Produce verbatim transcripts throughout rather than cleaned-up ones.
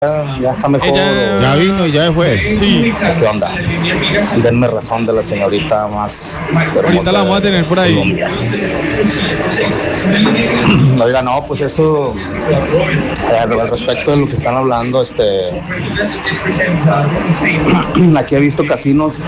Ya, ya está mejor. Ella... Ya vino y ya fue. Sí. ¿Qué onda? Denme razón de la señorita más hermosa. Ahorita la vamos a tener por ahí. Colombia. Oiga, no, pues eso, eh, al respecto de lo que están hablando, este, aquí he visto casinos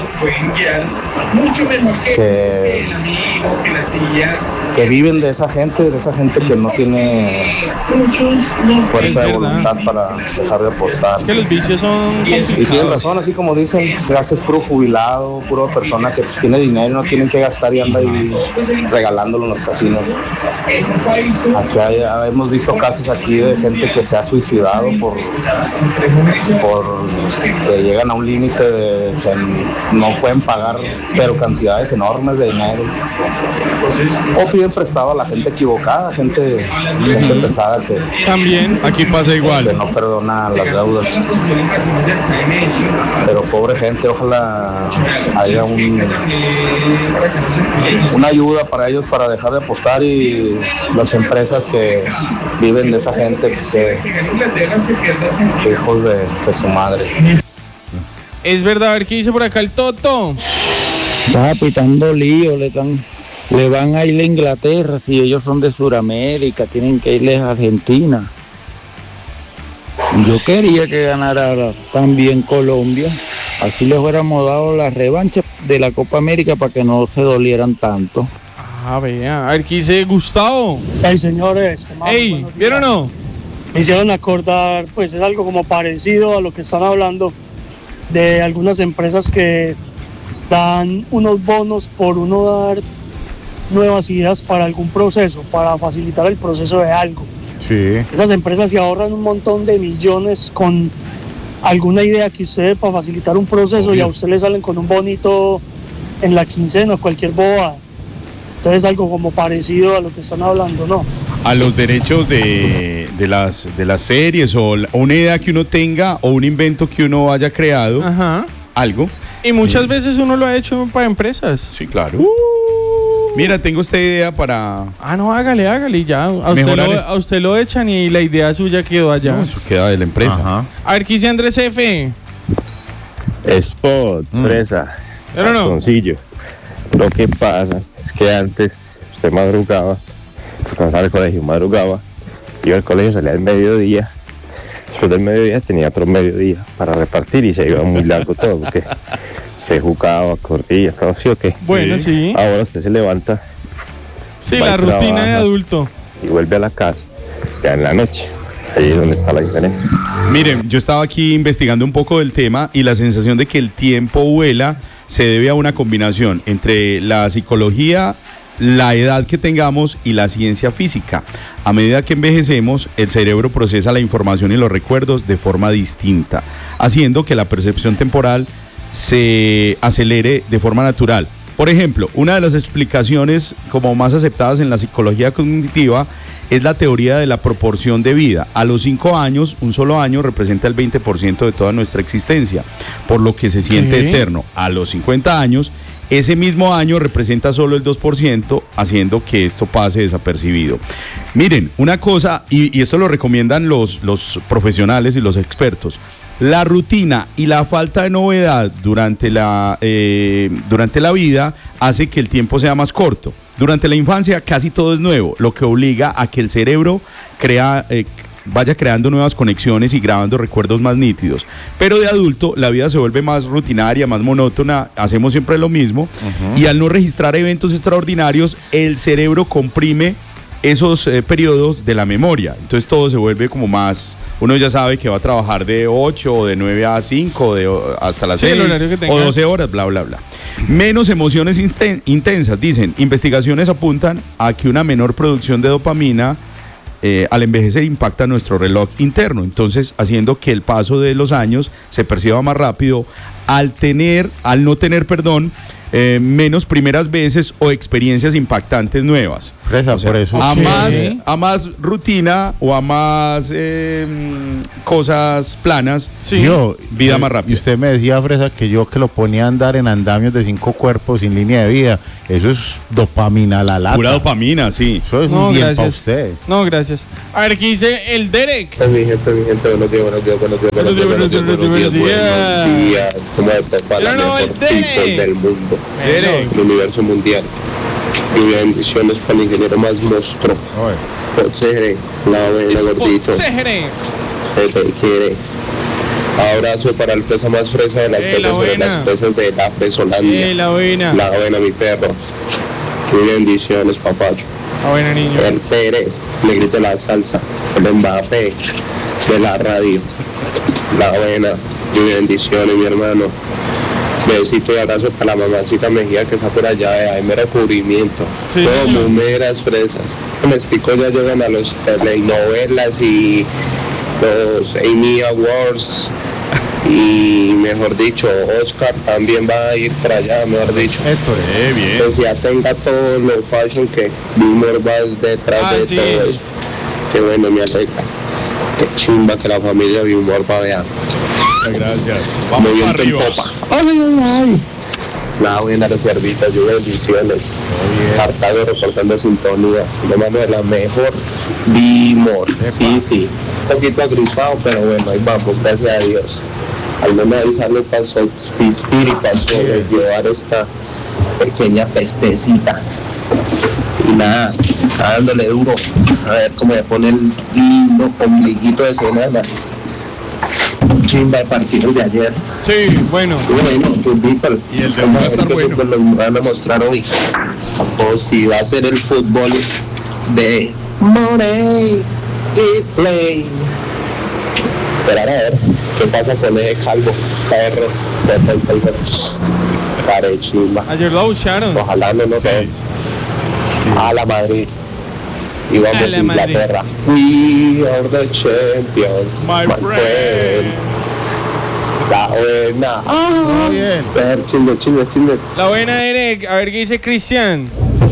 que, que viven de esa gente, de esa gente que no tiene fuerza de voluntad para dejar de apostar. Es que los vicios son complicados. Y tienen razón, así como dicen, gracias puro jubilado, puro persona que pues, tiene dinero y no tienen que gastar y anda ahí regalándolo en los casinos. Aquí hay, hemos visto casos aquí de gente que se ha suicidado por, por que llegan a un límite de que no pueden pagar, pero cantidades enormes de dinero. O piden prestado a la gente equivocada, gente, gente pesada que también aquí pasa igual, que no perdona las deudas. Pero pobre gente, ojalá haya un, una ayuda para ellos para dejar de apostar, y las empresas que viven de esa gente, pues que, que hijos de, de su madre. Es verdad, a ver qué dice por acá el Toto. Está pitando lío, le, dan, le van a ir a Inglaterra, si ellos son de Sudamérica, tienen que irles a Argentina. Yo quería que ganara también Colombia, así les hubiéramos dado la revancha de la Copa América para que no se dolieran tanto. Ah, vea, a ver qué dice Gustavo. Hey, señores. Ey, ¿vieron o no? Me hicieron acordar, pues es algo como parecido a lo que están hablando de algunas empresas que dan unos bonos por uno dar nuevas ideas para algún proceso, para facilitar el proceso de algo. Sí. Esas empresas se ahorran un montón de millones con alguna idea que usted para facilitar un proceso. Obvio. Y a usted le salen con un bonito en la quincena o cualquier bobada. Entonces algo como parecido a lo que están hablando, ¿no? A los derechos de, de, las, de las series o una idea que uno tenga o un invento que uno haya creado. Ajá. Algo. Y muchas veces uno lo ha hecho para empresas. Sí, claro. Uh. Mira, tengo esta idea para... Ah, no, hágale, hágale y ya. A usted, lo, a usted lo echan y la idea suya quedó allá. No, eso queda de la empresa. Ajá. A ver, ¿qué dice Andrés F? Spot, mm. fresa, calzoncillo. Lo que pasa es que antes usted madrugaba, cuando estaba al colegio madrugaba, iba al colegio, salía al mediodía, después del mediodía tenía otro mediodía para repartir y se iba muy largo todo, porque usted jugaba, corría, todo así, ¿o qué? Bueno, sí. sí. Ahora usted se levanta. Sí, la rutina trabaja, de adulto. Y vuelve a la casa, ya en la noche. Ahí es donde está la diferencia. Miren, yo estaba aquí investigando un poco del tema y la sensación de que el tiempo vuela se debe a una combinación entre la psicología, la edad que tengamos y la ciencia física. A medida que envejecemos, el cerebro procesa la información y los recuerdos de forma distinta, haciendo que la percepción temporal se acelere de forma natural. Por ejemplo, una de las explicaciones como más aceptadas en la psicología cognitiva es la teoría de la proporción de vida. A los cinco años, un solo año representa el veinte por ciento de toda nuestra existencia, por lo que se siente ¿Qué? eterno. A los cincuenta años, ese mismo año representa solo el dos por ciento, haciendo que esto pase desapercibido. Miren, una cosa, y, y esto lo recomiendan los, los profesionales y los expertos, la rutina y la falta de novedad durante la, eh, durante la vida hace que el tiempo sea más corto. Durante la infancia casi todo es nuevo, lo que obliga a que el cerebro crea, eh, vaya creando nuevas conexiones y grabando recuerdos más nítidos. Pero de adulto la vida se vuelve más rutinaria, más monótona, hacemos siempre lo mismo, uh-huh. y al no registrar eventos extraordinarios, el cerebro comprime esos eh, periodos de la memoria. Entonces todo se vuelve como más... Uno ya sabe que va a trabajar de ocho o de nueve a cinco, de, hasta las sí, seis o doce horas, bla, bla, bla. Menos emociones insten- intensas, dicen. Investigaciones apuntan a que una menor producción de dopamina eh, al envejecer impacta nuestro reloj interno. Entonces, haciendo que el paso de los años se perciba más rápido al tener, al no tener, perdón, eh, menos primeras veces o experiencias impactantes nuevas. Fresa, o sea, por eso. A, sí. más, a más rutina o a más eh, cosas planas, sí. yo, vida más rápida. Y usted me decía, Fresa, que yo que lo ponía a andar en andamios de cinco cuerpos sin línea de vida, eso es dopamina a la lata. Pura dopamina, sí. Eso es no, un bien para usted. No, gracias. A ver, ¿qué dice el Derek? Mi gente, mi gente, buenos días, buenos días, buenos días, buenos días, buenos días, buenos días, buenos días. ¿Cómo estás para los deportistas del mundo? Derek. El universo mundial. Y bendiciones para el ingeniero más monstruo. José, la buena, gordito. Se te quiere. Abrazo para el fresa más fresa de las eh, la de las fresas de la Fresolandia. Eh, la buena. La buena, mi perro. Y bendiciones, papacho. La buena, niño. El Pérez, negrito de la salsa. El Mbappé de la radio. La buena. Y bendiciones, mi hermano. Besito y abrazo para la mamacita Mejía que está por allá de ahí, mera cubrimiento. Sí, como meras fresas. Los chicos ya llegan a los telenovelas y los Emmy Awards y mejor dicho Oscar también va a ir para allá, mejor dicho. Esto es bien. Pues ya tenga todo lo fashion que Bimor va detrás ah, de sí. todo esto. Qué bueno, me alegra. Qué chimba que la familia Bimor va a ver. Gracias. Vamos para arriba. Ay, ay, ay. La buena de cerditas, yo bendiciones. Cartago reportando sintonía. De mano de la mejor Bimor. Sí, sí. Un poquito agripado, pero bueno, ahí vamos, gracias a Dios. Al menos ahí sale para subsistir y para sobrellevar esta pequeña pestecita. Y nada, dándole duro. A ver cómo me pone el lindo ombliguito de semana. Chimba de partido de ayer. Sí, bueno. Bueno, fútbol. Y el de va a estar bueno. Lo van a mostrar hoy. O si va a ser el fútbol de Money It Play. Esperar a ver qué pasa con ese calvo, perro, setenta y dos. Care chimba. Ayer lo abucharon. Ojalá no nos sí. A la Madrid. Y vamos a Inglaterra. We are the champions, my, my friends. friends. La buena. Ah, muy bien. Espera, chingue, chingue, chingues. La buena, Eric. A ver qué dice Cristian.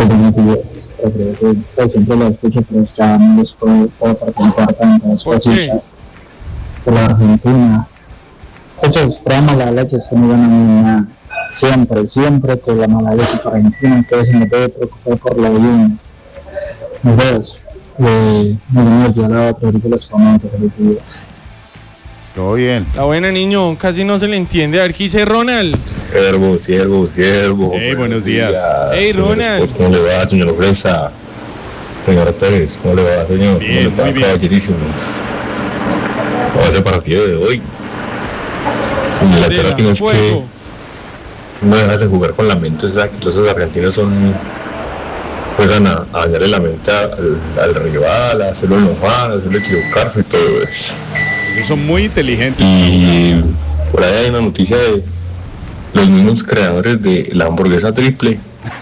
Siempre lo escucho, pero ya no les puedo participar tantas cosas por la Argentina. Entonces, prueba mala leche es que no ganan nada. Siempre, siempre que la mala leche para Argentina, que se me debe preocupar por la bien. Entonces, eh, me voy a la otra películas famosas de todo bien. La buena, niño, casi no se le entiende. A ver, ¿qué dice Ronald? Siervo, siervo, siervo. Hey, buenos días. Hey, Ronald. ¿Cómo le va, señor Fresa? Señor Pérez, ¿cómo le va, señor? Bien, ¿Cómo le va, muy bien. caballerísimos? ¿Cómo va ese partido de hoy? Y la tierra tienes que no dejas de jugar con la mente, o sea, que los argentinos son juegan a, a dañarle la mente al, al rival, a hacerlo enojar, a hacerlo equivocarse y todo eso. Ellos son muy inteligentes. Y por ahí hay una noticia de los mismos creadores de la hamburguesa triple.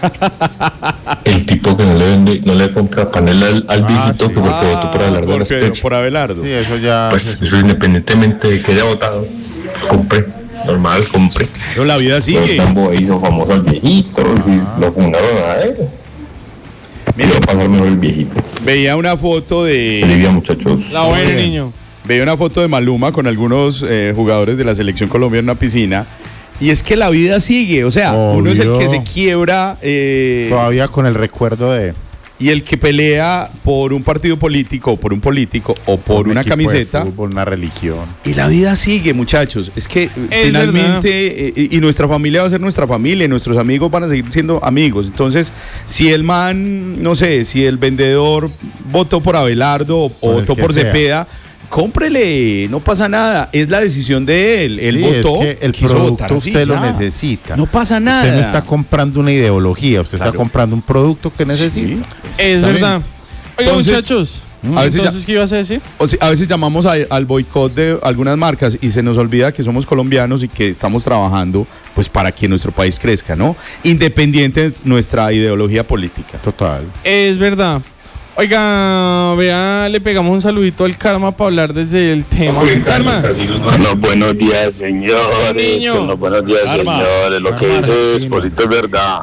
El tipo que no le vende, no le compra panela al, al ah, viejito sí. que porque ah, votó por Abelardo porque, de las por Abelardo. Sí, eso ya. Pues eso independientemente de que haya votado, pues compré. Normal, compré. Pero la vida sigue. Los Tambo hizo famoso al viejito, ah. y lo fundaron a él. Mira, a pasar mejor el viejito. Veía una foto de. Feliz día, muchachos. La buena, niño. Veía una foto de Maluma con algunos eh, jugadores de la selección colombiana en una piscina. Y es que la vida sigue, o sea, Obvio. uno es el que se quiebra. Eh, Todavía con el recuerdo de. Y el que pelea por un partido político, o por un político, o por un una camiseta. Por una religión. Y la vida sigue, muchachos. Es que es finalmente, eh, y nuestra familia va a ser nuestra familia, y nuestros amigos van a seguir siendo amigos. Entonces, si el man, no sé, si el vendedor votó por Abelardo o, o votó por sea. Cepeda, cómprele, no pasa nada, es la decisión de él, él sí, votó, es que el producto usted así, lo ya. necesita. No pasa nada. Usted no está comprando una ideología, usted claro. está comprando un producto que necesita. Sí, es verdad. Oiga, entonces, muchachos, a veces entonces, ¿qué ibas a decir? O sea, a veces llamamos a, al boicot de algunas marcas y se nos olvida que somos colombianos y que estamos trabajando pues para que nuestro país crezca, ¿no? Independiente de nuestra ideología política. Total. Es verdad. Oiga, vea, le pegamos un saludito al Karma para hablar desde el tema. Oye, Karma. Bueno, buenos días, señores. Con los buenos días, Karma. señores. Lo Karma, que dice Esposito es verdad.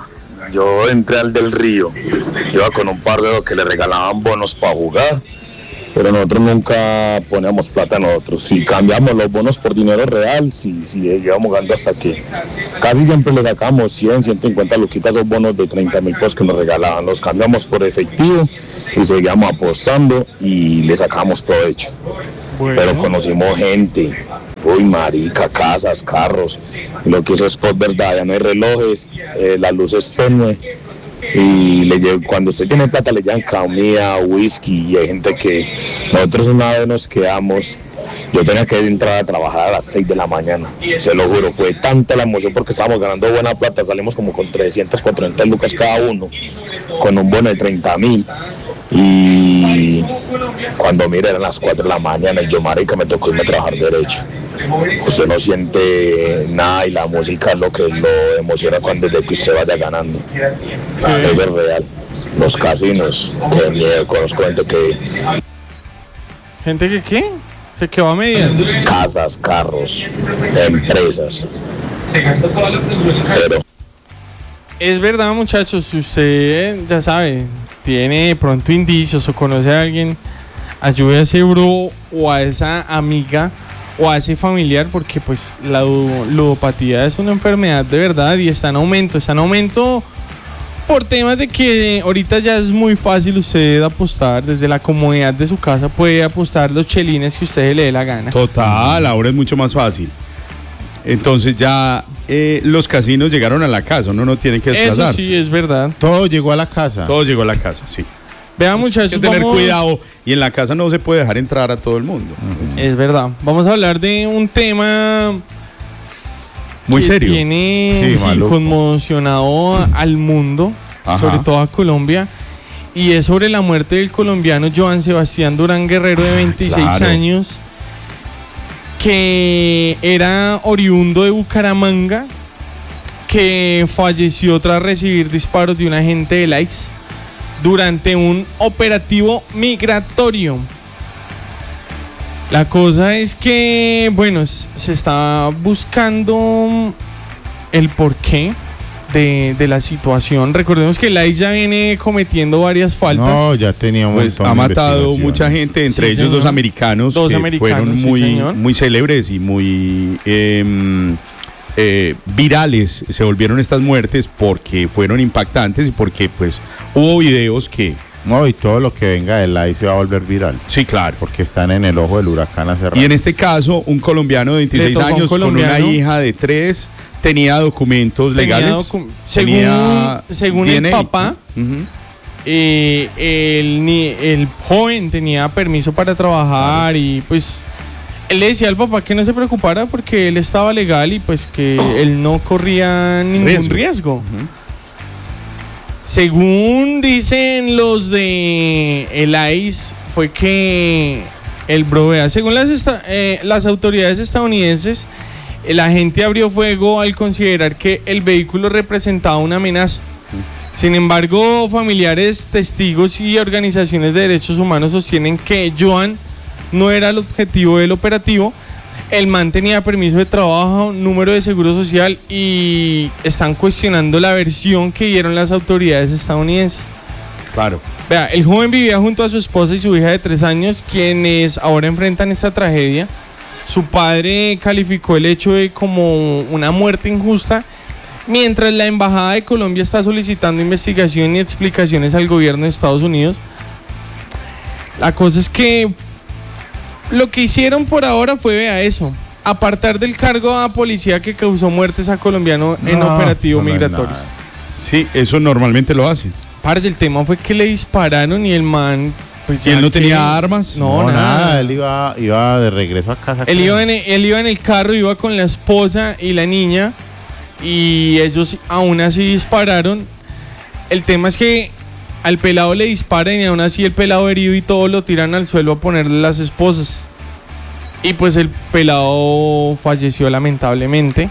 yo entré al del Río, iba con un parcero que le regalaban bonos para jugar, pero nosotros nunca poníamos plata nosotros. Si cambiamos los bonos por dinero real, si, si llevamos ganando hasta que casi siempre le sacamos cien, ciento cincuenta luquitas esos bonos de treinta mil pesos que nos regalaban. Los cambiamos por efectivo y seguíamos apostando y le sacamos provecho. Bueno. Pero conocimos gente, uy marica, casas, carros, lo que eso es por verdad, ya no hay relojes, eh, la luz es tenue. Y le llevo, cuando usted tiene plata le llevan comida, whisky, y hay gente que nosotros una vez nos quedamos, yo tenía que entrar a trabajar a las seis de la mañana, se lo juro, fue tanta la emoción porque estábamos ganando buena plata, salimos como con trescientas, cuatrocientas lucas cada uno, con un bono de treinta mil, y cuando mira eran las cuatro de la mañana y yo marica me tocó irme a trabajar derecho. Usted no siente nada y la música es lo que lo emociona cuando desde que usted vaya ganando. Sí. Eso es real. Los casinos, qué miedo, conozco gente que... ¿Gente que qué? ¿Se quedó a medias? Casas, carros, empresas. Pero... Es verdad, muchachos, si usted, ya sabe, tiene de pronto indicios o conoce a alguien, ayude a ese bro o a esa amiga o a ese familiar, porque pues la ludopatía es una enfermedad de verdad y está en aumento, está en aumento por temas de que ahorita ya es muy fácil usted apostar, desde la comodidad de su casa puede apostar los chelines que usted le dé la gana. Total, ahora es mucho más fácil. Entonces ya eh, los casinos llegaron a la casa, uno no tiene que desplazarse. Eso sí, es verdad. Todo llegó a la casa. Todo llegó a la casa, sí. Vean, muchachos, hay que tener vamos... cuidado y en la casa no se puede dejar entrar a todo el mundo. Uh-huh. Es verdad. Vamos a hablar de un tema muy que serio. Tiene sí, sí, conmocionado al mundo, ajá, sobre todo a Colombia, y es sobre la muerte del colombiano Joan Sebastián Durán Guerrero, de veintiséis claro. años, que era oriundo de Bucaramanga, que falleció tras recibir disparos de un agente del I C E durante un operativo migratorio. La cosa es que, bueno, se está buscando el porqué de, de la situación. Recordemos que el I C E ya viene cometiendo varias faltas. No, ya tenía un pues ha matado mucha gente, entre sí, ellos señor. dos americanos dos que americanos, fueron muy, sí, muy célebres y muy... Eh, Eh, virales se volvieron estas muertes porque fueron impactantes y porque pues hubo videos que... No, y todo lo que venga del I C E se va a volver viral. Sí, claro. Porque están en el ojo del huracán hace rato. Y en este caso, un colombiano de veintiséis años con una hija de tres tenía documentos legales. Tenía docu- tenía según según D N A. El papá, uh-huh. eh, el, el joven tenía permiso para trabajar, claro, y pues... Él le decía al papá que no se preocupara porque él estaba legal y pues que él no corría ningún riesgo. riesgo. Uh-huh. Según dicen los de el I C E, fue que el bro, vea, según las, esta, eh, las autoridades estadounidenses, el agente abrió fuego al considerar que el vehículo representaba una amenaza. Uh-huh. Sin embargo, familiares, testigos y organizaciones de derechos humanos sostienen que Joan no era el objetivo del operativo. El man tenía permiso de trabajo, número de seguro social, y están cuestionando la versión que dieron las autoridades estadounidenses. Claro. Vea, el joven vivía junto a su esposa y su hija de tres años, quienes ahora enfrentan esta tragedia. Su padre calificó el hecho de como una muerte injusta, mientras la Embajada de Colombia está solicitando investigación y explicaciones al gobierno de Estados Unidos. La cosa es que lo que hicieron por ahora fue, vea eso, apartar del cargo a policía que causó muertes a colombiano no, en operativo no migratorio. Sí, eso normalmente lo hacen. Parce, el tema fue que le dispararon y el man... Pues ¿Y él no que... tenía armas? No, no nada. nada. Él iba, iba de regreso a casa. Él iba, en, él iba en el carro, iba con la esposa y la niña, y ellos aún así dispararon. El tema es que al pelado le disparan y aún así el pelado herido y todo lo tiran al suelo a ponerle las esposas. Y pues el pelado falleció lamentablemente.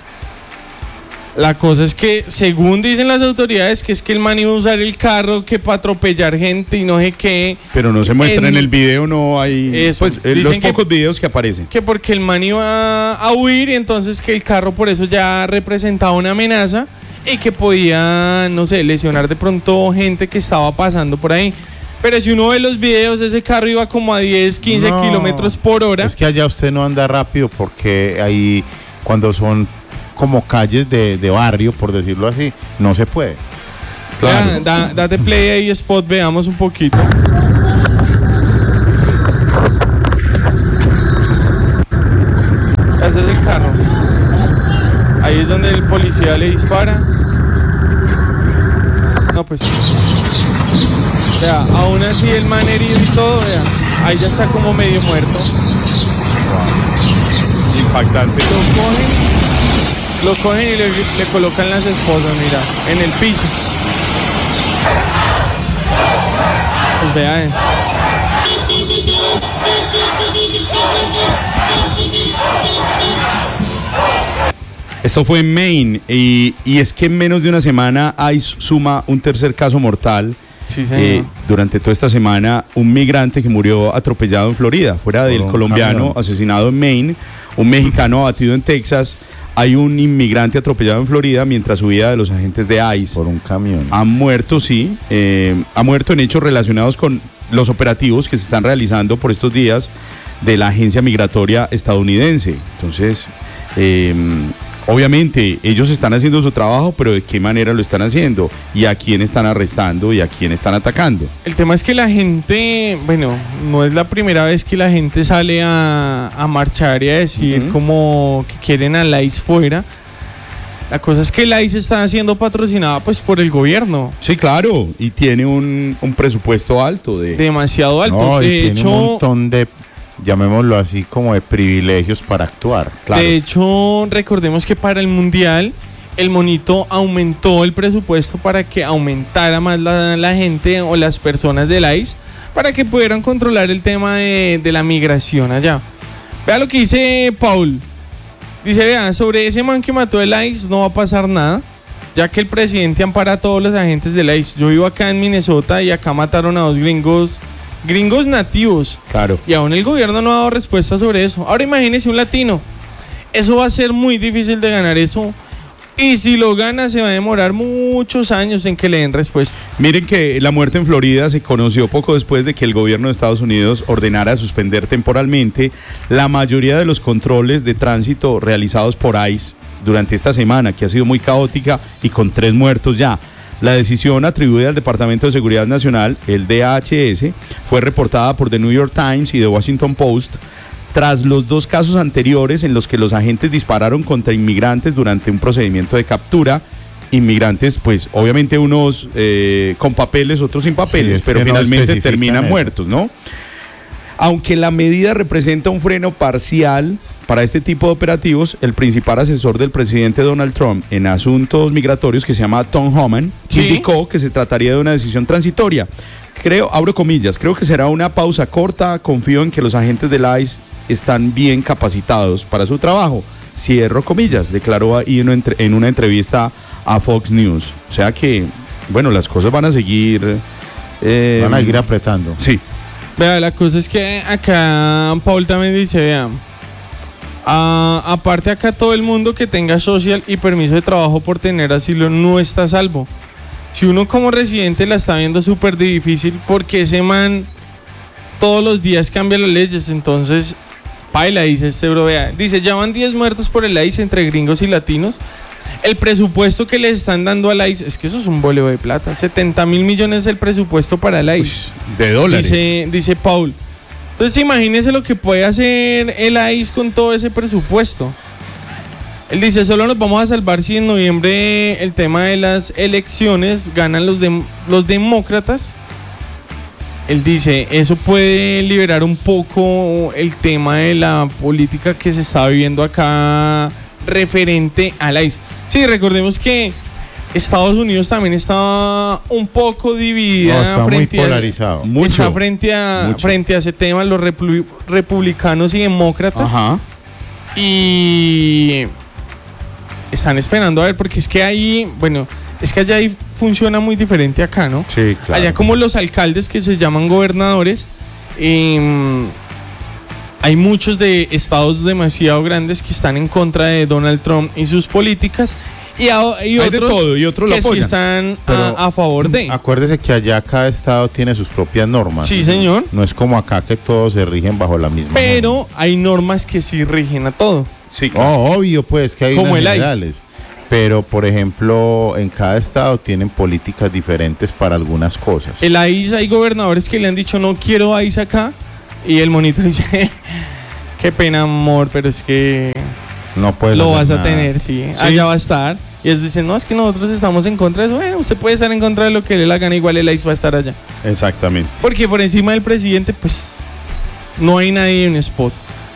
La cosa es que, según dicen las autoridades, que es que el man iba a usar el carro que para atropellar gente y no sé qué. Pero no se muestra en, en el video, no hay... Eso, pues, los pocos que, videos que aparecen. Que porque el man iba a huir y entonces que el carro por eso ya representaba una amenaza y que podía, no sé, lesionar de pronto gente que estaba pasando por ahí. Pero si uno ve los videos, ese carro iba como a diez, quince No, kilómetros por hora. Es que allá usted no anda rápido porque ahí, cuando son como calles de, de barrio, por decirlo así, no se puede. Claro. Ya, da, date play ahí, Spot, veamos un poquito. Ese es el carro. Ahí es donde el policía le dispara. No, pues. Vea, aún así el man herido y todo, vea. Ahí ya está como medio muerto. Wow. Impactante. Lo cogen, lo cogen y le, le colocan las esposas, mira, en el piso. Pues vea, eh. Esto fue en Maine y, y es que en menos de una semana ICE suma un tercer caso mortal. Sí, señor. Eh, durante toda esta semana, un migrante que murió atropellado en Florida, fuera del colombiano camión. asesinado en Maine, un mexicano abatido en Texas. Hay un inmigrante atropellado en Florida mientras huía de los agentes de ICE. Por un camión. Ha muerto, sí, eh, ha muerto en hechos relacionados con los operativos que se están realizando por estos días de la agencia migratoria estadounidense. Entonces, eh, obviamente ellos están haciendo su trabajo, pero ¿de qué manera lo están haciendo? ¿Y a quién están arrestando? ¿Y a quién están atacando? El tema es que la gente, bueno, no es la primera vez que la gente sale a, a marchar y a decir uh-huh. como que quieren a la ICE fuera. La cosa es que la ICE está siendo patrocinada pues por el gobierno. Sí, claro, y tiene un, un presupuesto alto. De... Demasiado alto. No, y de tiene hecho, un montón de, llamémoslo así, como de privilegios para actuar. Claro. De hecho, recordemos que para el Mundial el monito aumentó el presupuesto para que aumentara más la, la gente o las personas del ICE para que pudieran controlar el tema de, de la migración allá. Vea lo que dice Paul. Dice, vean, sobre ese man que mató el ICE no va a pasar nada, ya que el presidente ampara a todos los agentes del ICE. Yo vivo acá en Minnesota y acá mataron a dos gringos, gringos nativos. Claro. Y aún el gobierno no ha dado respuesta sobre eso. Ahora imagínese un latino. Eso va a ser muy difícil de ganar eso. Y si lo gana se va a demorar muchos años en que le den respuesta. Miren que la muerte en Florida se conoció poco después de que el gobierno de Estados Unidos ordenara suspender temporalmente la mayoría de los controles de tránsito realizados por ICE durante esta semana, que ha sido muy caótica y con tres muertos ya. La decisión atribuida al Departamento de Seguridad Nacional, el D H S, fue reportada por The New York Times y The Washington Post tras los dos casos anteriores en los que los agentes dispararon contra inmigrantes durante un procedimiento de captura. Inmigrantes, pues obviamente unos eh, con papeles, otros sin papeles, sí, pero no finalmente terminan eso. muertos, ¿no? Aunque la medida representa un freno parcial para este tipo de operativos, el principal asesor del presidente Donald Trump en asuntos migratorios, que se llama Tom Homan, ¿sí?, indicó que se trataría de una decisión transitoria. Creo, abro comillas, creo que será una pausa corta, confío en que los agentes del ICE están bien capacitados para su trabajo. Cierro comillas, declaró ahí en una entrevista a Fox News. O sea que, bueno, las cosas van a seguir... Eh, van a seguir apretando. Sí. Vea, la cosa es que acá Paul también dice, vean, a, aparte acá todo el mundo que tenga social y permiso de trabajo por tener asilo no está a salvo. Si uno como residente la está viendo súper difícil porque ese man todos los días cambia las leyes, entonces... Paila, dice este bro, vea, dice, ya van diez muertos por el ICE entre gringos y latinos. El presupuesto que les están dando al ICE, es que eso es un boleo de plata, setenta mil millones es el presupuesto para el ICE. Uy, de dólares. Dice, dice Paul. Entonces imagínense lo que puede hacer el ICE con todo ese presupuesto. Él dice, solo nos vamos a salvar si en noviembre el tema de las elecciones ganan los, de, los demócratas. Él dice, eso puede liberar un poco el tema de la política que se está viviendo acá referente al ICE. Sí, recordemos que Estados Unidos también está un poco dividida. No, está frente muy a, polarizado. Mucho, está frente a, mucho. frente a ese tema, los repu- republicanos y demócratas. Ajá. Y están esperando a ver, porque es que ahí, bueno... Es que allá ahí funciona muy diferente acá, ¿no? Sí, claro. Allá como los alcaldes que se llaman gobernadores, eh, hay muchos de estados demasiado grandes que están en contra de Donald Trump y sus políticas, Y, a, y hay otros de todo, y otros lo que sí apoyan. están Pero a, a favor de. Acuérdese que allá cada estado tiene sus propias normas. Sí, señor. No es como acá que todos se rigen bajo la misma Pero norma. hay normas que sí rigen a todo. Sí, claro. Oh, obvio, pues, que hay Como unas el I C E. generales. Pero, por ejemplo, en cada estado tienen políticas diferentes para algunas cosas. El I C E, hay gobernadores que le han dicho no quiero I C E acá. Y el monito dice, qué pena amor, pero es que No puedes lo hacer vas a nada. tener, sí. Sí. Allá va a estar. Y ellos dicen, no, es que nosotros estamos en contra de eso. Bueno, usted puede estar en contra de lo que le la gana, igual el I C E va a estar allá. Exactamente. Porque por encima del presidente, pues, no hay nadie en spot.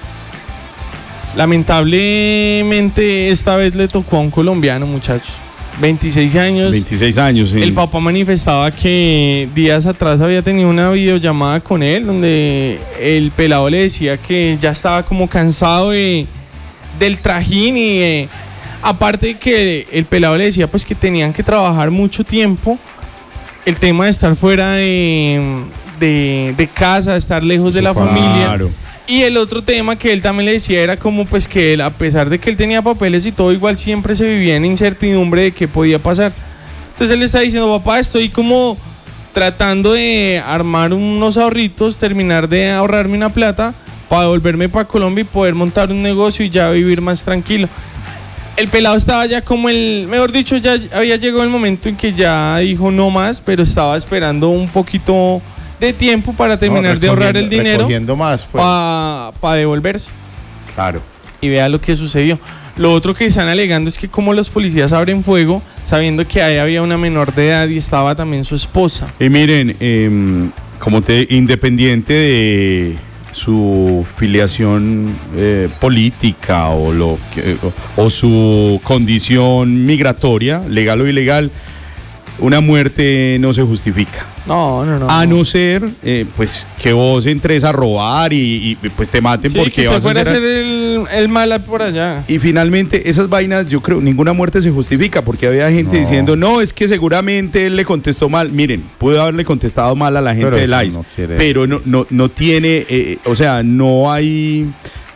Lamentablemente, esta vez le tocó a un colombiano, muchachos. veintiséis años. veintiséis años, sí. El papá manifestaba que días atrás había tenido una videollamada con él, donde el pelado le decía que ya estaba como cansado de, del trajín y eh, aparte de que el pelado le decía pues que tenían que trabajar mucho tiempo, el tema de estar fuera de, de, de casa, de estar lejos de la familia. Claro. Y el otro tema que él también le decía era como pues que él, a pesar de que él tenía papeles y todo, igual siempre se vivía en incertidumbre de qué podía pasar. Entonces él le está diciendo, papá, estoy como tratando de armar unos ahorritos, terminar de ahorrarme una plata para volverme para Colombia y poder montar un negocio y ya vivir más tranquilo. El pelado estaba ya como el, mejor dicho, ya había llegado el momento en que ya dijo no más, pero estaba esperando un poquito de tiempo para terminar No, de ahorrar el dinero recogiendo más, pues. para pa devolverse. Claro. Y vea lo que sucedió. Lo otro que están alegando es que como los policías abren fuego, sabiendo que ahí había una menor de edad y estaba también su esposa. Y miren, eh, como te, independiente de su filiación eh, política o, lo que, o, o su condición migratoria, legal o ilegal, una muerte no se justifica. No, no, no. A no ser, eh, pues, que vos entres a robar y, y, pues te maten Sí, porque que vas usted a fuera hacer... a hacer el, el mal por allá. Y finalmente, esas vainas, yo creo, ninguna muerte se justifica, porque había gente No. diciendo, no, es que seguramente él le contestó mal. Miren, pudo haberle contestado mal a la gente Pero del eso I C E, no quiere- pero no, no, no tiene, eh, o sea, no hay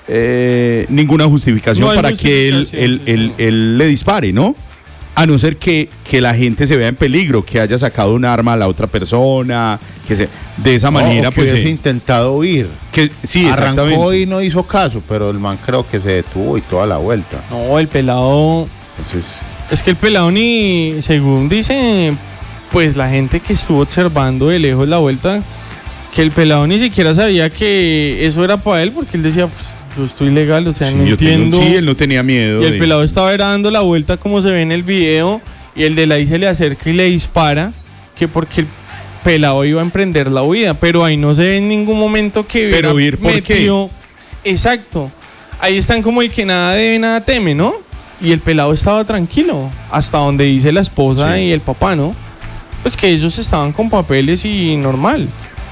eh, ninguna justificación No hay para que él, justificación, él, sí, él- no. él le dispare, ¿no? A no ser que, que la gente se vea en peligro, que haya sacado un arma a la otra persona, que se, de esa No, manera, o que pues... hubiese eh, intentado huir. que, sí, Arrancó exactamente. y no hizo caso, pero el man creo que se detuvo y toda la vuelta. No, el pelado... Entonces, Es que el pelado ni, según dice, pues la gente que estuvo observando de lejos la vuelta, que el pelado ni siquiera sabía que eso era para él, porque él decía, pues yo estoy legal, o sea, sí, no yo tengo- entiendo. sí, él no tenía miedo. Y el de- pelado estaba era dando la vuelta como se ve en el video, y el de la I se le acerca y le dispara, que porque el pelado iba a emprender la huida, pero ahí no se ve en ningún momento que Pero hubiera huir, ¿por qué? metido- Exacto. Ahí están como el que nada debe, nada teme, ¿no? Y el pelado estaba tranquilo, hasta donde dice la esposa Sí. y el papá, ¿no? Pues que ellos estaban con papeles y normal.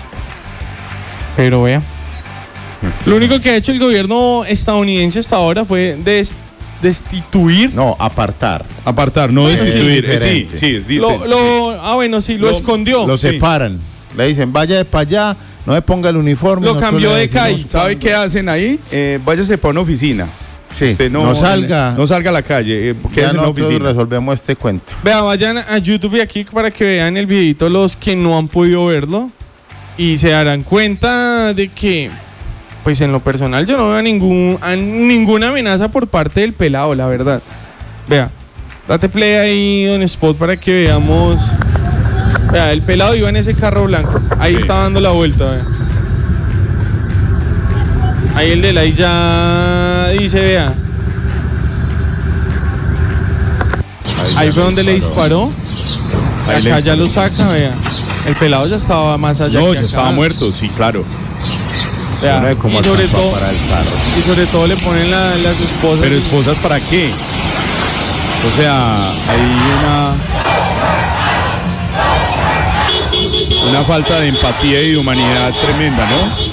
Pero vea. Lo único que ha hecho el gobierno estadounidense hasta ahora fue des- destituir. No, apartar. Apartar, no Bueno, destituir. sí, eh, sí, diferente. sí, es Lo, diferente. lo- ah, bueno, sí, lo, Lo- escondió. Lo sí. separan. Le dicen, vaya de para allá, no le ponga el uniforme. Lo nosotros cambió le de decimos calle. ¿Sabe cuándo. qué hacen ahí? Eh, váyase para una oficina. Sí, Usted no, salga. No salga a la calle. Eh, Ya quédese en la nosotros oficina. resolvemos este cuento. Vea, vayan a YouTube y aquí para que vean el videito los que no han podido verlo y se darán cuenta de que, pues en lo personal yo no veo ningún, a ninguna amenaza por parte del pelado, la verdad. Vea, date play ahí en Spot para que veamos. Vea, el pelado iba en ese carro blanco, ahí Sí. está dando la vuelta, vea. Ahí el de la I ya dice, vea. Ahí fue donde le disparó. Ahí le Acá ya lo saca, vea. El pelado ya estaba más allá. No, que ya acá. estaba muerto, sí, claro. Vea, Uno ve cómo y, sobre alcanzó a todo, parar el carro. y sobre todo le ponen la- las esposas. Pero esposas, ¿para qué? O sea, hay una una falta de empatía y de humanidad tremenda, ¿no?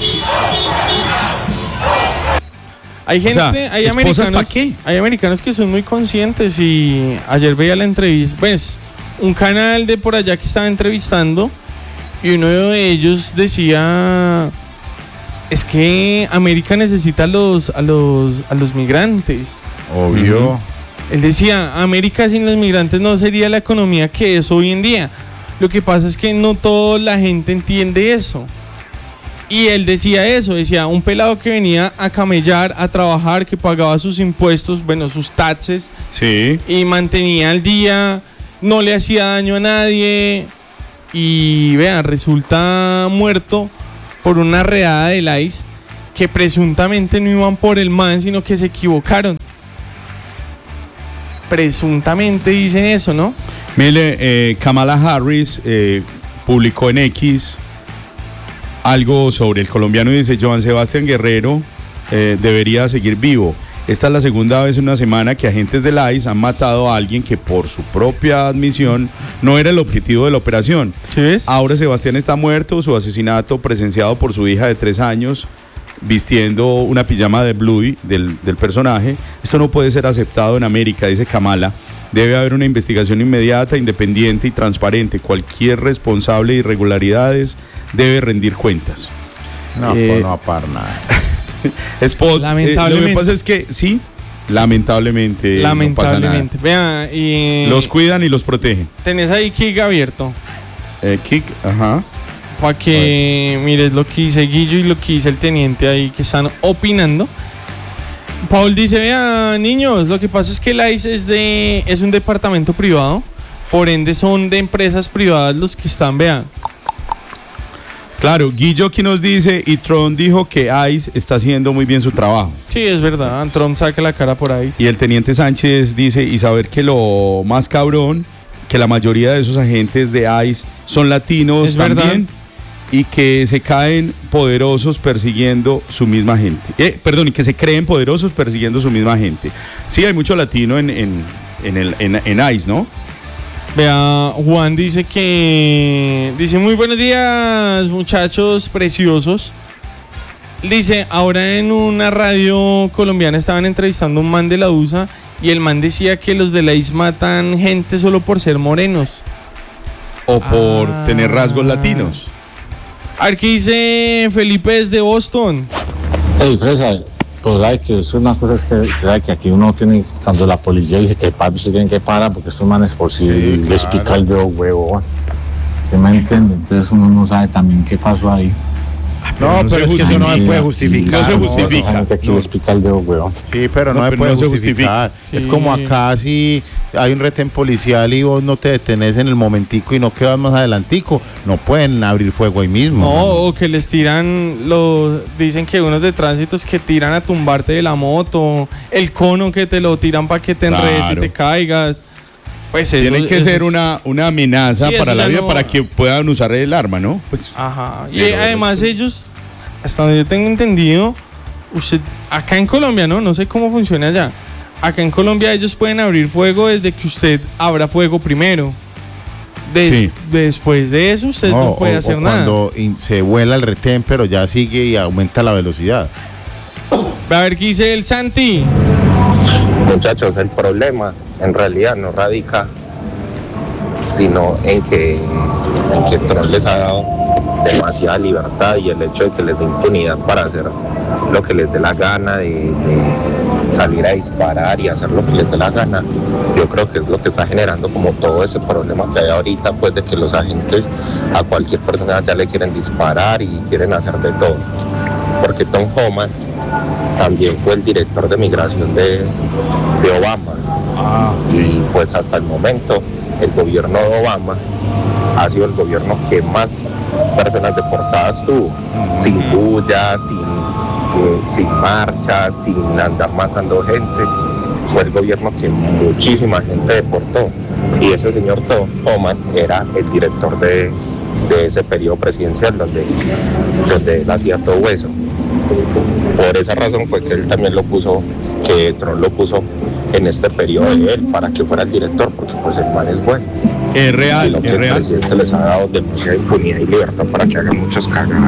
Hay gente, sea, hay ¿esposas americanos, pa' qué? hay americanos que son muy conscientes y ayer veía la entrevista, pues, un canal de por allá que estaba entrevistando y uno de ellos decía, es que América necesita a los, a los, a los migrantes. Obvio. Él decía, América sin los migrantes no sería la economía que es hoy en día. Lo que pasa es que no toda la gente entiende eso. Y él decía eso, decía, un pelado que venía a camellar, a trabajar, que pagaba sus impuestos, bueno, sus taxes, sí, y mantenía al día, no le hacía daño a nadie, y vean, resulta muerto por una redada del I C E, que presuntamente no iban por el man, sino que se equivocaron. Presuntamente dicen eso, ¿no? Mire, eh, Kamala Harris eh, publicó en X algo sobre el colombiano y dice: Joan Sebastián Guerrero eh, debería seguir vivo. Esta es la segunda vez en una semana que agentes del I C E han matado a alguien que por su propia admisión no era el objetivo de la operación. ¿Sí ves? Ahora Sebastián está muerto, su asesinato presenciado por su hija de tres años vistiendo una pijama de Bluey del, del personaje. Esto no puede ser aceptado en América, dice Kamala. Debe haber una investigación inmediata, independiente y transparente. Cualquier responsable de irregularidades debe rendir cuentas. No, eh, pues no para nada. Spot, lamentablemente. Eh, lo que pasa es que sí, lamentablemente, lamentablemente. no pasa nada. Vea, y los cuidan y los protegen. Tenés ahí Kik abierto. Eh, Kik, ajá. Para que bueno. mires lo que dice Guillo y lo que dice el teniente ahí que están opinando. Paul dice, vea, niños, lo que pasa es que el I C E es, de, es un departamento privado, por ende son de empresas privadas los que están, vean. Claro, Guillo aquí nos dice, y Trump dijo que I C E está haciendo muy bien su trabajo. Sí, es verdad, Trump saca la cara por ahí. Y el teniente Sánchez dice, y saber que lo más cabrón, que la mayoría de esos agentes de I C E son latinos es también. Verdad. Y que se caen poderosos persiguiendo su misma gente. Eh, perdón, y que se creen poderosos persiguiendo su misma gente. Sí, hay mucho latino en, en, en, el, en, en I C E, ¿no? Vea, Juan dice que... Dice, muy buenos días, muchachos preciosos. Dice, ahora en una radio colombiana estaban entrevistando a un man de la U S A y el man decía que los de la I C E matan gente solo por ser morenos. O por ah. tener rasgos latinos. A ver qué dice Felipe desde Boston. Hey, Fresa, pues sabes que es una cosa es que, sabe que aquí uno tiene, cuando la policía dice que papi se tienen que parar porque estos manes por si sí, les claro. pica el dedo huevo, ¿se me entiende? Entonces uno no sabe también qué pasó ahí. No, no, pero es que eso no se puede justificar. No se justifica. No, aquí no. Les pica el dedo, weón. Sí, pero no, no se pero puede no justificar. Se justifica. Es sí. como acá si hay un retén policial y vos no te detenés en el momentico y no quedas más adelantico, no pueden abrir fuego ahí mismo. No, ¿no? O que les tiran, los dicen que unos de tránsitos que tiran a tumbarte de la moto, el cono que te lo tiran para que te enredes claro. y te caigas. Pues eso, tiene que eso ser es... una, una amenaza sí, para la vida no... para que puedan usar el arma, ¿no? Pues, ajá. Y además ellos, hasta donde yo tengo entendido, usted acá en Colombia, ¿no? No sé cómo funciona allá. Acá en Colombia ellos pueden abrir fuego desde que usted abra fuego primero. Des, sí. Después de eso usted no, no puede o, hacer o nada. Cuando se vuela el retén, pero ya sigue y aumenta la velocidad. A ver qué dice el Santi. Muchachos, el problema en realidad no radica sino en que, en que Trump les ha dado demasiada libertad y el hecho de que les dé impunidad para hacer lo que les dé la gana, de, de salir a disparar y hacer lo que les dé la gana. Yo creo que es lo que está generando como todo ese problema que hay ahorita, pues de que los agentes a cualquier persona ya le quieren disparar y quieren hacer de todo. Porque Tom Homan también fue el director de migración de, de Obama. Ah. Y pues hasta el momento el gobierno de Obama ha sido el gobierno que más personas deportadas tuvo, mm. sin bulla, sin, eh, sin marchas, sin andar matando gente. Fue el gobierno que muchísima gente deportó. Y ese señor Tom Homan era el director de, de ese periodo presidencial donde, donde él hacía todo eso. Por esa razón fue que él también lo puso, que Trump lo puso en este periodo de él para que fuera el director, porque pues el man es bueno. Es real, es el real. El presidente les ha dado demasiada impunidad y libertad para que hagan muchas cagadas.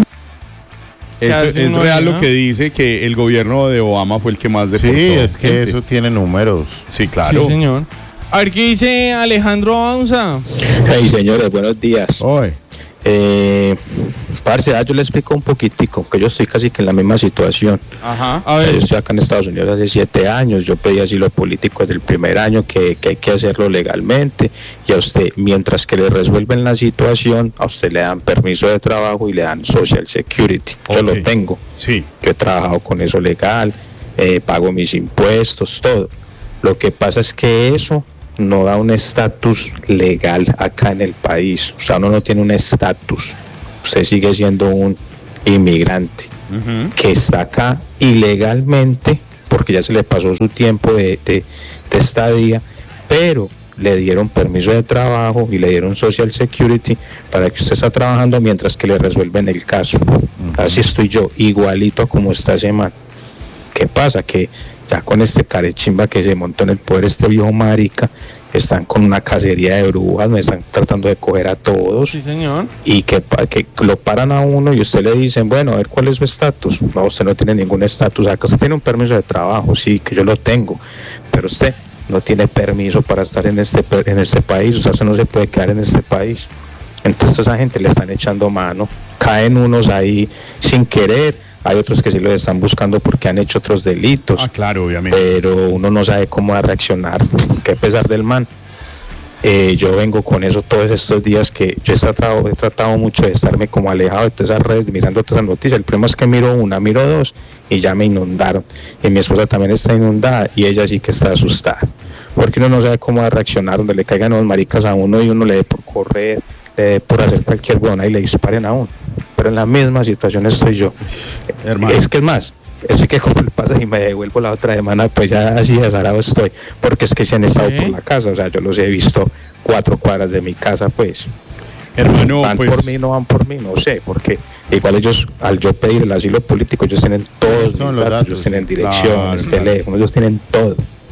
Eso, es real lo que dice que el gobierno de Obama fue el que más deportó. Sí, es que gente. Eso tiene números. Sí, claro. Sí, señor. A ver qué dice Alejandro Aunza. Hey, señores, buenos días. Hoy. Eh, Parce, ah, yo le explico un poquitico, que yo estoy casi que en la misma situación. Ajá. A ver. O sea, yo estoy acá en Estados Unidos hace siete años, yo pedí asilo político desde el primer año, que, que hay que hacerlo legalmente, y a usted, mientras que le resuelven la situación, a usted le dan permiso de trabajo y le dan Social Security. Yo okay. lo tengo. Sí. Yo he trabajado con eso legal, eh, pago mis impuestos, todo. Lo que pasa es que eso no da un estatus legal acá en el país. O sea, uno no tiene un estatus. Usted sigue siendo un inmigrante uh-huh. que está acá ilegalmente porque ya se le pasó su tiempo de, de, de estadía, pero le dieron permiso de trabajo y le dieron Social Security para que usted está trabajando mientras que le resuelven el caso. Uh-huh. Así estoy yo, igualito como está ese man. ¿Qué pasa? Que ya con este carechimba que se montó en el poder, este viejo marica, están con una cacería de brujas, me están tratando de coger a todos. Sí, señor. Y que, que lo paran a uno y usted le dicen, bueno, a ver cuál es su estatus. No, usted no tiene ningún estatus. Acá usted tiene un permiso de trabajo, sí, que yo lo tengo, pero usted no tiene permiso para estar en este, en este país, o sea, usted no se puede quedar en este país. Entonces a esa gente le están echando mano, caen unos ahí sin querer. Hay otros que sí lo están buscando porque han hecho otros delitos. Ah, claro, obviamente. Pero uno no sabe cómo va a reaccionar. Que a pesar del man, eh, yo vengo con eso todos estos días que yo he tratado, he tratado mucho de estarme como alejado de todas esas redes, mirando todas esas noticias. El problema es que miro una, miro dos y ya me inundaron. Y mi esposa también está inundada y ella sí que está asustada. Porque uno no sabe cómo va a reaccionar, donde le caigan los maricas a uno y uno le dé por correr, le dé por hacer cualquier buena y le disparen a uno. Pero en la misma situación estoy yo. Hermano. Es que es más, estoy que como le pasa y me devuelvo la otra semana, pues ya así azarado estoy, porque es que se han estado ¿Eh? por la casa, o sea, yo los he visto cuatro cuadras de mi casa, pues. Hermano, van pues... por mí, no van por mí, no sé, porque igual ellos, al yo pedir el asilo político, ellos tienen todos mis datos, datos, ellos tienen direcciones, claro, teléfono, claro. ellos tienen todo.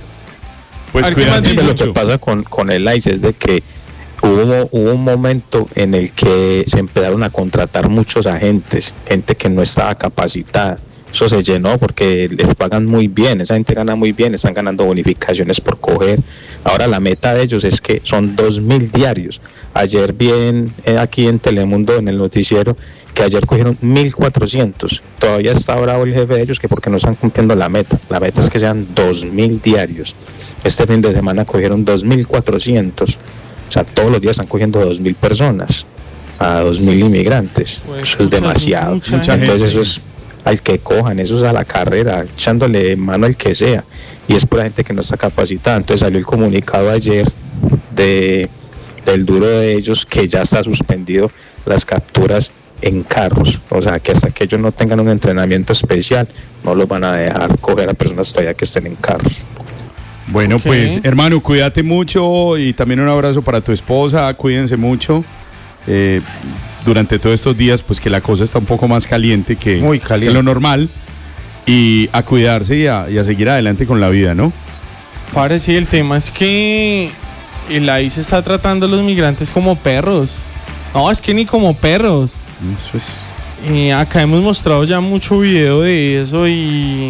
Pues cuídate mucho. Lo que pasa con, con el I C E es de que Hubo, hubo un momento en el que se empezaron a contratar muchos agentes, gente que no estaba capacitada. Eso se llenó porque les pagan muy bien, esa gente gana muy bien, están ganando bonificaciones por coger. Ahora la meta de ellos es que son dos mil diarios. Ayer vi en, aquí en Telemundo, en el noticiero, que ayer cogieron mil cuatrocientos. Todavía está bravo el jefe de ellos que porque no están cumpliendo la meta. La meta es que sean dos mil diarios. Este fin de semana cogieron dos mil cuatrocientos. O sea, todos los días están cogiendo dos mil personas, a dos mil inmigrantes. Pues eso es demasiado. Mucha Entonces gente. Eso es al que cojan, eso es a la carrera, echándole mano al que sea. Y es por la gente que no está capacitada. Entonces salió el comunicado ayer de, del duro de ellos que ya está suspendido las capturas en carros. O sea, que hasta que ellos no tengan un entrenamiento especial, no los van a dejar coger a personas todavía que estén en carros. Bueno, okay. Pues hermano, cuídate mucho y también un abrazo para tu esposa, cuídense mucho. Eh, durante todos estos días, pues que la cosa está un poco más caliente que, Muy caliente. que lo normal. Y a cuidarse y a, y a seguir adelante con la vida, ¿no? Padre, sí, el tema es que el I C E está tratando a los migrantes como perros. No, es que ni como perros. Eso es. Y acá hemos mostrado ya mucho video de eso y...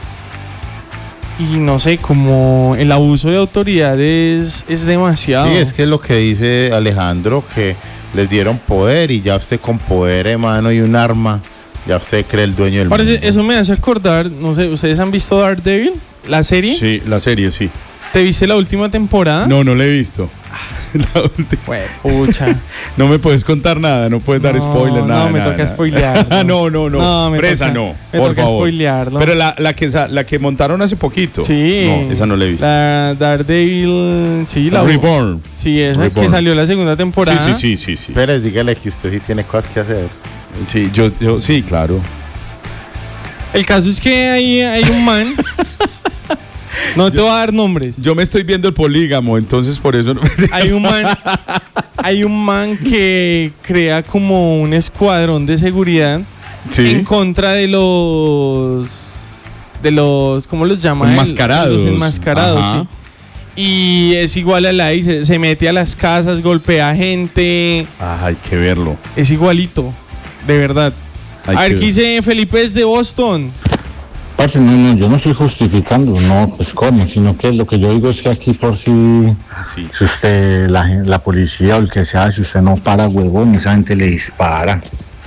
Y no sé, como el abuso de autoridad es, es demasiado. Sí, es que es lo que dice Alejandro, que les dieron poder y ya usted con poder, hermano, y un arma, ya usted cree el dueño del Parece, mundo. Eso me hace acordar, no sé, ¿ustedes han visto Daredevil? ¿La serie? Sí, la serie, sí. ¿Te viste la última temporada? No, no la he visto. La última. Pucha. No me puedes contar nada, no puedes dar no, spoiler, nada. No, me nada, toca nada. spoilear. no, no, no. no me Presa toca, no, me por toca favor. Spoilearlo. Pero la, la, que, la que montaron hace poquito. Sí. No, esa no la he visto. La Daredevil, sí, la Reborn. Sí, esa Reborn. Que salió la segunda temporada. Sí, sí, sí, sí, sí. Pérez, dígale que usted sí tiene cosas que hacer. Sí, yo, yo sí, claro. El caso es que hay, hay un man. No te yo, voy a dar nombres. Yo me estoy viendo el polígamo, entonces por eso no. Hay un man, hay un man que crea como un escuadrón de seguridad ¿Sí? en contra de los de los ¿cómo los llama? Enmascarados. Los enmascarados, sí. Y es igual a la I C E, se mete a las casas, golpea gente. Ah, hay que verlo. Es igualito, de verdad. Hay a ver, ¿qué dice Felipe desde Boston? Parce, no, no, yo no estoy justificando, no, pues cómo, sino que lo que yo digo es que aquí por si, ah, sí. si usted, la, la policía o el que sea, si usted no para, huevón, esa gente le dispara.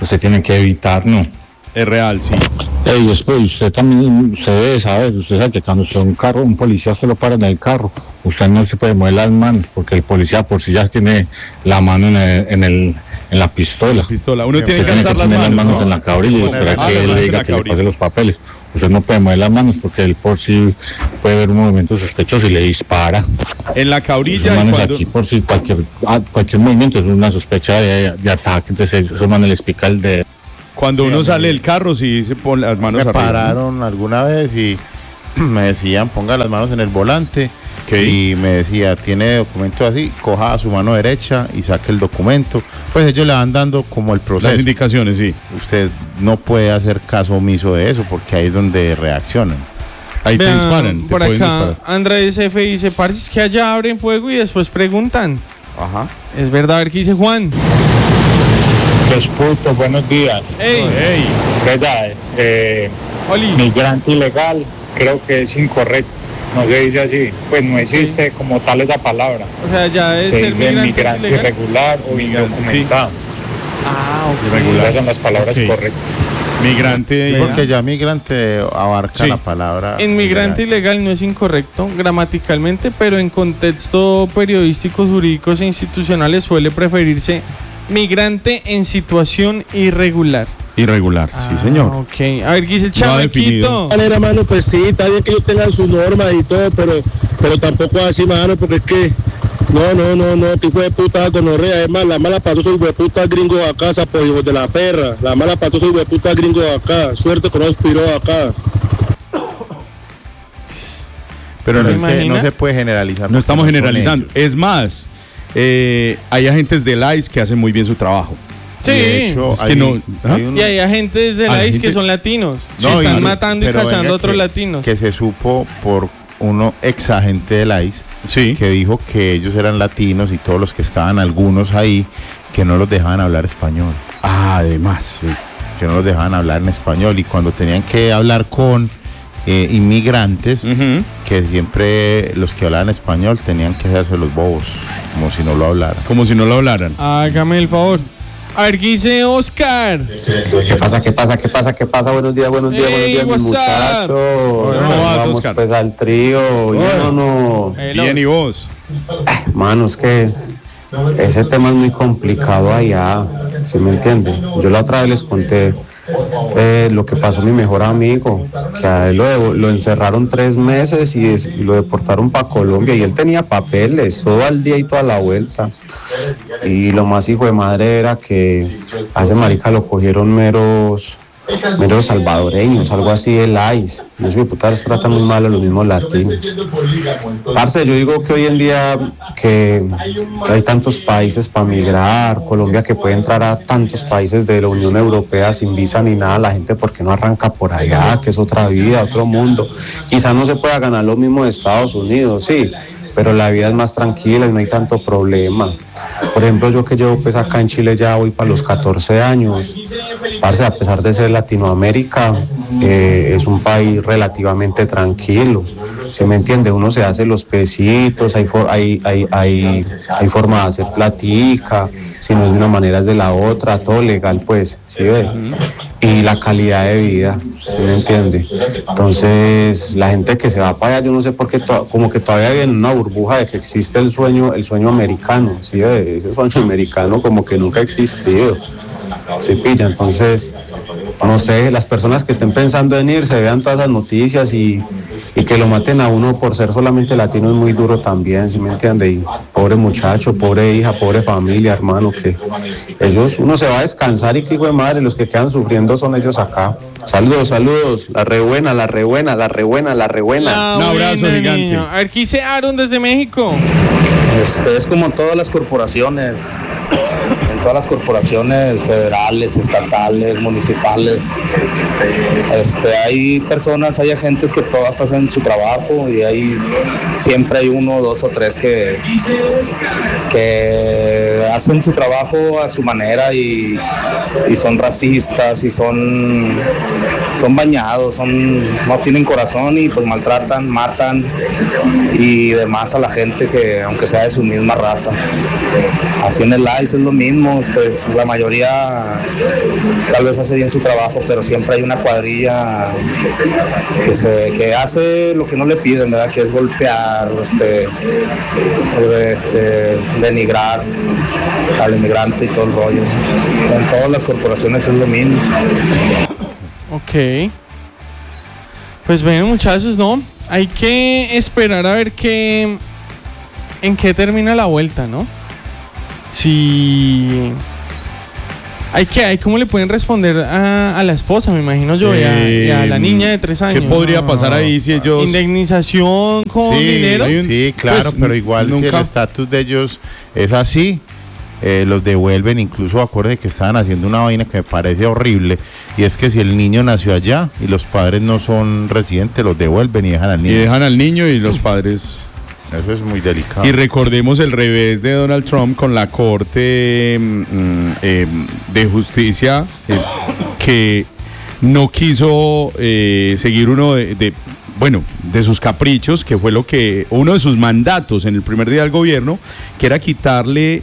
que se tienen que evitar, ¿no? Es real, sí. Ey, después, usted también, usted debe saber, usted sabe que cuando usted un carro, un policía se lo para en el carro, usted no se puede mover las manos, porque el policía por sí ya tiene la mano en, el, en, el, en la pistola. La pistola, uno usted tiene que alzar las manos, manos, las manos ¿no? en la cabrilla y esperar Ah, que él le diga que le pase los papeles. Usted no puede mover las manos porque él por sí puede ver un movimiento sospechoso y le dispara. En la cabrilla. Esos manes cuando... aquí por si cualquier, cualquier movimiento es una sospecha de, de ataque, entonces esos manes les pica el dedo. Cuando uno sale del carro, sí se pone las manos me arriba. Me pararon alguna vez y me decían, ponga las manos en el volante. ¿Qué? Y me decía, tiene documento así, coja su mano derecha y saque el documento. Pues ellos le van dando como el proceso. Las indicaciones, sí. Usted no puede hacer caso omiso de eso porque ahí es donde reaccionan. Ahí Vean, te disparan. Te por acá, disparar. Andrés F. dice, parece que allá abren fuego y después preguntan. Ajá. Es verdad, a ver qué dice Juan. Los putos, buenos días. Ey. Ey. ¿Verdad? Eh, migrante ilegal, creo que es incorrecto. No se dice así. Pues no existe como tal esa palabra. O sea, ya es se el dice migrante, migrante ilegal. irregular o indocumentado. Sí. Ah, ok. Irregular. Esas son las palabras Okay. correctas. Migrante. Porque ya migrante abarca sí. la palabra. En migrante ilegal. ilegal no es incorrecto gramaticalmente, pero en contexto periodísticos, jurídicos e institucionales suele preferirse migrante en situación irregular. Irregular, ah, sí, señor. Ok, a ver, ¿qué dice el chamaquito? manera, mano, pues sí, está bien que ellos tengan sus normas y todo, pero, pero tampoco así, mano, porque es que no, no, no, no, tipo de puta gonorrea. Es más, la mala para todos esos hueputas gringos acá, pues hijos de la perra. La mala para todos esos hueputas gringos acá. Suerte con los piros acá. Pero no, ¿Se es que imagina? no se puede generalizar. No estamos son generalizando. ellos. Es más, eh, hay agentes del I C E que hacen muy bien su trabajo. Sí. De hecho, Es que hay- no- ¿ah? hay un- Y hay agentes de Hay la I C E gente- que son latinos. No, que están y- matando y pero cazando venga a otros que- latinos. Que se supo por uno ex agente de la I C E Sí. que dijo que ellos eran latinos y todos los que estaban, algunos ahí, que no los dejaban hablar español. Ah, además, sí. Que no los dejaban hablar en español. Y cuando tenían que hablar con eh, inmigrantes, Ujú. que siempre los que hablaban español tenían que hacerse los bobos, como si no lo hablaran. Como si no lo hablaran. Hágame el favor. A ver, ¿qué dice Oscar? ¿Qué pasa? ¿Qué pasa? ¿Qué pasa? ¿Qué pasa? Buenos días, buenos días, Hey, buenos días, mis what's up? muchachos. ¿Cómo vas, Vamos Oscar? pues al trío. No, no. Bien, ¿y vos? Mano, es que ese tema es muy complicado allá, ¿sí me entienden? Yo la otra vez les conté eh, lo que pasó a mi mejor amigo, que a él lo, de- lo encerraron tres meses y, es- y lo deportaron para Colombia y él tenía papeles todo al día y toda la vuelta. Y lo más hijo de madre era que a ese marica lo cogieron meros meros salvadoreños, algo así el I C E. Y esos diputados tratan muy mal a los mismos latinos. Parce, yo digo que hoy en día que hay tantos países para migrar, Colombia que puede entrar a tantos países de la Unión Europea sin visa ni nada, la gente porque no arranca por allá, que es otra vida, otro mundo. Quizá no se pueda ganar lo mismo de Estados Unidos, sí, pero la vida es más tranquila y no hay tanto problema. Por ejemplo, yo que llevo pues acá en Chile ya voy para los catorce años, parce, a pesar de ser Latinoamérica, eh, es un país relativamente tranquilo, ¿se me entiende? Uno se hace los pesitos, hay, for- hay, hay, hay, hay forma de hacer platica, si no es de una manera es de la otra, todo legal pues, ¿sí ve? Y la calidad de vida, ¿sí me entiende? Entonces, la gente que se va para allá, yo no sé por qué, to- como que todavía vive en una burbuja de que existe el sueño, el sueño americano, ¿sí ve? Ese sueño americano como que nunca ha existido, ¿sí pilla? Entonces, no sé, las personas que estén pensando en irse, vean todas las noticias y, y que lo maten a uno por ser solamente latino es muy duro también, ¿sí me entiende? Y pobre muchacho, pobre hija, pobre familia, hermano, que ellos, uno se va a descansar y que hijo de madre, los que quedan sufriendo son ellos acá. Saludos, saludos, la re buena, la re buena, la re buena, la re buena. La Un abrazo buena, gigante. niño. A ver, ¿qué dice Aaron desde México? Este es como todas las corporaciones, en todas las corporaciones federales, estatales, municipales. Este, hay personas, hay agentes que todas hacen su trabajo y hay siempre hay uno, dos o tres que, que hacen su trabajo a su manera y, y son racistas y son, son bañados, son, no tienen corazón y pues maltratan, matan y demás a la gente que aunque sea de su misma raza. Así en el I C E es lo mismo. mismo, este, la mayoría tal vez hace bien su trabajo, pero siempre hay una cuadrilla que, se, que hace lo que no le piden, ¿verdad? Que es golpear, este, este, denigrar al inmigrante y todo el rollo. En todas las corporaciones es lo mismo. Ok. Pues bueno, muchachos, no, hay que esperar a ver qué, en qué termina la vuelta, ¿no? Si hay que, hay cómo le pueden responder a, a la esposa, me imagino yo, eh, y, a, y a la niña de tres años. ¿Qué podría pasar ahí si ellos indemnización con sí, dinero? Un, sí, claro, pues, pero igual nunca... si el estatus de ellos es así. Eh, los devuelven, incluso acuérdense que estaban haciendo una vaina que me parece horrible, y es que si el niño nació allá y los padres no son residentes, los devuelven y dejan al niño. Y dejan al niño y los padres... Eso es muy delicado. Y recordemos el revés de Donald Trump con la Corte mm, eh, de Justicia eh, que no quiso eh, seguir uno de, de, bueno, de sus caprichos, que fue lo que, uno de sus mandatos en el primer día del gobierno, que era quitarle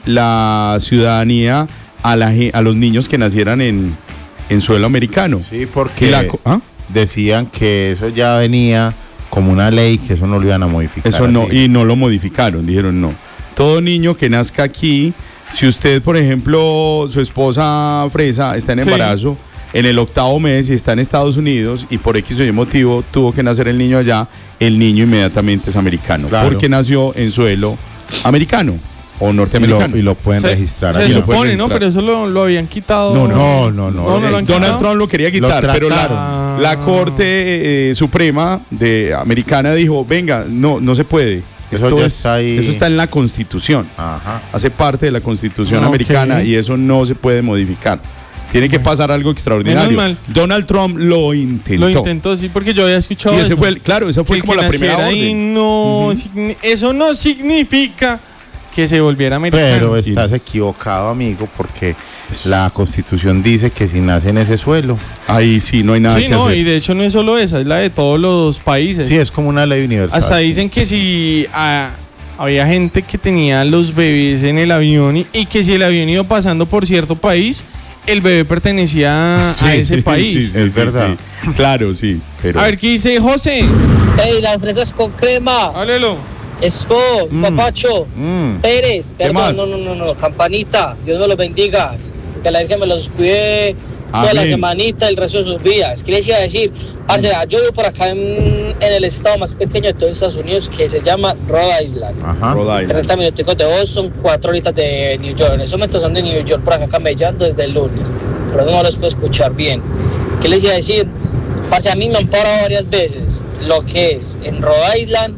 la ciudadanía a, la, a los niños que nacieran en, en suelo americano. Sí, porque la, ¿ah? decían que eso ya venía como una ley, que eso no lo iban a modificar. Eso no, así. Y no lo modificaron, dijeron no. Todo niño que nazca aquí, si usted, por ejemplo, su esposa Fresa está en embarazo, sí, en el octavo mes y está en Estados Unidos y por X o Y motivo tuvo que nacer el niño allá, el niño inmediatamente es americano, claro, porque nació en suelo americano o norteamericano. Y lo, y lo pueden se, registrar. Se supone, ¿no? Pero eso lo, lo habían quitado. No, no, no. no, no, no, no Donald Trump lo quería quitar, lo pero la, la Corte eh, Suprema de Americana dijo, venga, no, no se puede. Eso, Esto ya es, está ahí. Eso está en la Constitución. Ajá. Hace parte de la Constitución Ah, americana okay. y eso no se puede modificar. Tiene que pasar algo extraordinario. Donald Trump lo intentó. Lo intentó, sí, porque yo había escuchado. Y ese eso. Fue el, claro, esa fue como la primera orden. Y no, uh-huh. Eso no significa que se volviera americano. Pero estás equivocado, amigo, porque la Constitución dice que si nace en ese suelo, ahí sí no hay nada sí, que no, hacer. Y de hecho no es solo esa, es la de todos los países. Sí, es como una ley universal. Hasta sí. dicen que si ah, había gente que tenía los bebés en el avión y, y que si el avión iba pasando por cierto país, el bebé pertenecía sí, a ese sí, país. Sí, sí, es sí, verdad. Sí. Claro, sí. Pero... A ver, ¿qué dice José? Ey, las fresas con crema. Háblelo. Espo, mm. Papacho, mm. Pérez, perdón, no, no, no, no, Campanita, Dios me los bendiga, que la Virgen me los cuide toda Amén. La semanita, el resto de sus vidas. ¿Qué les iba a decir? Parce, yo vivo por acá en, en el estado más pequeño de todos Estados Unidos, que se llama Rhode Island. Ajá. Rhode Island. treinta minuticos de Boston, cuatro horitas de New York. En esos momentos son de New York, por acá camellando desde el lunes, pero no los puedo escuchar bien. ¿Qué les iba a decir? Parce, a mí me han parado varias veces, lo que es en Rhode Island,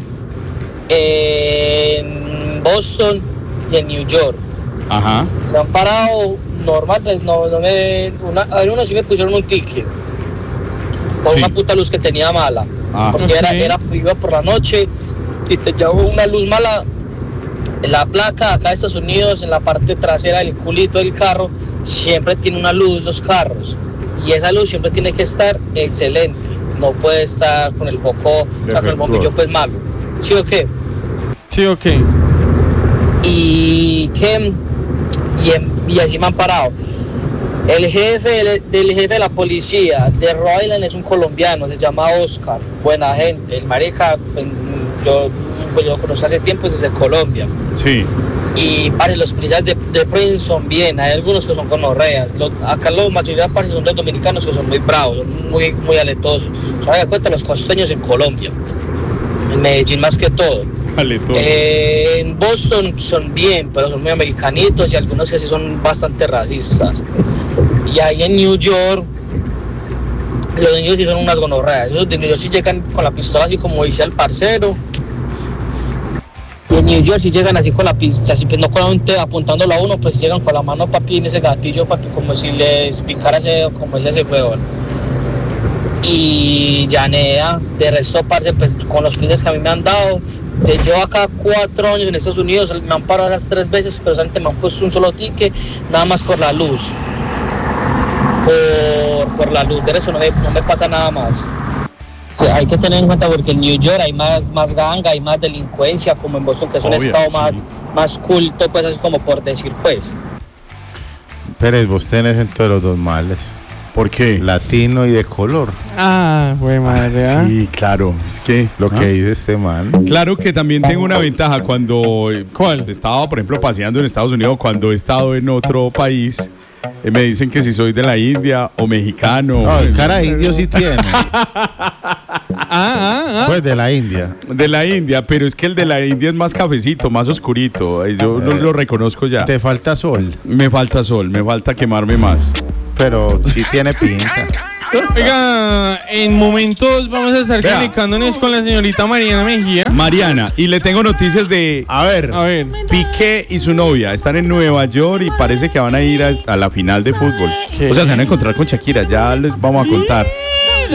en Boston y en New York. Ajá. Me han parado normal, pues no, no me. Una, a ver, uno sí me pusieron un ticket por sí. Una puta luz que tenía mala. Ah, porque okay. era, era iba por la noche y te llevó una luz mala. En la placa acá de Estados Unidos, en la parte trasera del culito del carro, siempre tiene una luz los carros. Y esa luz siempre tiene que estar excelente. No puede estar con el foco, o sea, con el bombillo pues malo. ¿Sí o qué? Sí o qué. Y que y, en, y así me han parado. El jefe del, del jefe de la policía de Rhode Island es un colombiano, se llama Oscar, buena gente. El marica, yo, pues, yo lo conozco hace tiempo desde Colombia. Sí. Y parce, los policías de, de Prince son bien, hay algunos que son gonorreas. Acá la mayoría parce, son los dominicanos que son muy bravos, son muy, muy aletosos. Se dan cuenta los costeños en Colombia, en Medellín más que todo. Eh, en Boston son bien, pero son muy americanitos y algunos que sí son bastante racistas. Y ahí en New York, los niños sí son unas gonorreas. Esos de New York sí llegan con la pistola así como dice el parcero. Y en New York sí llegan así con la pistola, así pues no con un té apuntándolo a uno, pues llegan con la mano papi en ese gatillo, papi, como si les picara ese, como él ese huevón. Y llanea, de resto, parce, pues con los policías que a mí me han dado. Te llevo acá cuatro años en Estados Unidos, me han parado esas tres veces, pero solamente me han puesto un solo ticket, nada más por la luz. Por, por la luz, de eso no me, no me pasa nada más. Hay que tener en cuenta porque en New York hay más, más ganga, hay más delincuencia, como en Boston, que es un Obvio, estado sí. más, más culto, pues así como por decir, pues. Pérez, vos tenés entre los dos males. ¿Por qué? Latino y de color. Ah, güey, madre. Ah, sí, claro. Es que lo que ¿ah? dice este man. Claro que también tengo una ventaja cuando ¿Cuál? estaba, por ejemplo, paseando en Estados Unidos, cuando he estado en otro país. Eh, me dicen que si soy de la India o mexicano. No, el cara de indio sí tiene. ah, ah, ah. Pues de la India. De la India, pero es que el de la India es más cafecito, más oscurito. Yo no lo reconozco ya. ¿Te falta sol? Me falta sol, me falta quemarme más. Pero sí tiene pinta. Oiga, en momentos vamos a estar comunicándonos con la señorita Mariana Mejía. Mariana, y le tengo noticias de... A ver. A ver. Piqué y su novia están en Nueva York y parece que van a ir a, a la final de fútbol. ¿Qué? O sea, se van a encontrar con Shakira, ya les vamos a contar.